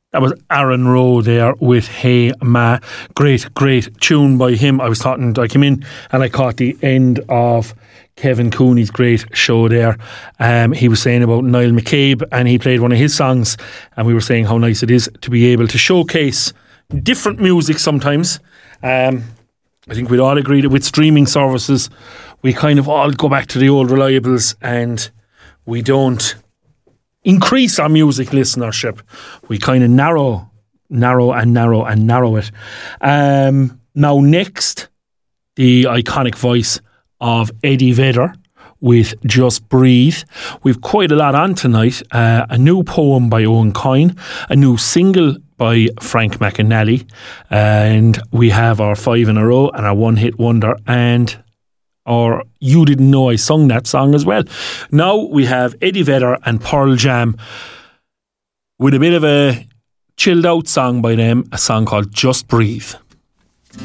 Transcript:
That was Aaron Rowe there with Hey Ma. Great tune by him. I came in and I caught the end of Kevin Cooney's great show there. He was saying about Niall McCabe, and he played one of his songs, and we were saying how nice it is to be able to showcase different music sometimes. I think we'd all agree that with streaming services, we kind of all go back to the old reliables, and we don't increase our music listenership. We kind of narrow it. Now next, the iconic voice of Eddie Vedder with Just Breathe. We've quite a lot on tonight. A new poem by Owen Coyne, a new single by Frank McAnally, and we have our 5 in a row and our one-hit wonder, and or You Didn't Know I Sung That Song as well. Now we have Eddie Vedder and Pearl Jam with a bit of a chilled out song by them, a song called Just Breathe.